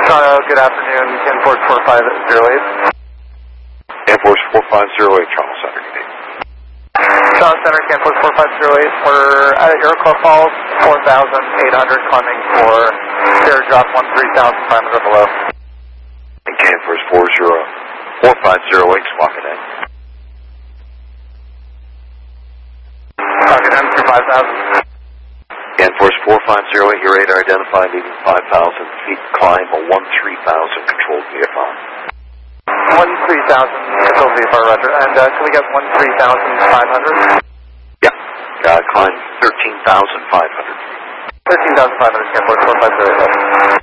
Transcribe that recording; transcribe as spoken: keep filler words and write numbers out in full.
Toronto, good afternoon. Air Force four five zero eight. Air Force four five zero eight, Toronto Center, good evening. Toronto Center, Air Force four five zero eight. We're at Iroquois Falls, four thousand eight hundred, climbing for air drop one three thousand five hundred below. And Air Force four five zero eight, squawking in. Talking in for five thousand. Air Force four five zero eight, your radar identified leaving five thousand feet, climb a one three thousand, controlled V F R. one three thousand, controlled V F R, roger. And uh, can we get one three thousand five hundred? Yeah, uh, climb thirteen thousand five hundred. thirteen thousand five hundred, Air Force four five zero eight.